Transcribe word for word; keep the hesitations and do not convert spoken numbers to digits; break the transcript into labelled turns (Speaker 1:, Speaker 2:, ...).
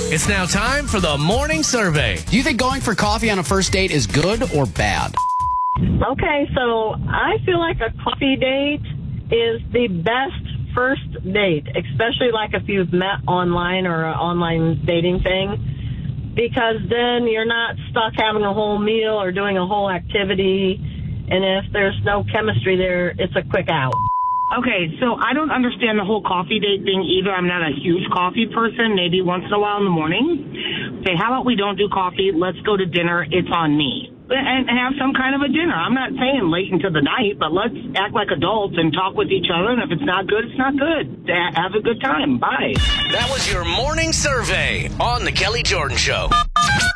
Speaker 1: It's now time for the morning survey.
Speaker 2: Do you think going for coffee on a first date is good or bad?
Speaker 3: Okay, so I feel like a coffee date is the best first date, especially like if you've met online or an online dating thing, because then you're not stuck having a whole meal or doing a whole activity, and if there's no chemistry there, it's a quick out.
Speaker 4: Okay, so I don't understand the whole coffee date thing either. I'm not a huge coffee person, maybe once in a while in the morning. Say, how about we don't do coffee, let's go to dinner, it's on me. And have some kind of a dinner. I'm not saying late into the night, but let's act like adults and talk with each other, and if it's not good, it's not good. Have a good time. Bye.
Speaker 1: That was your morning survey on The Kelly Jordan Show.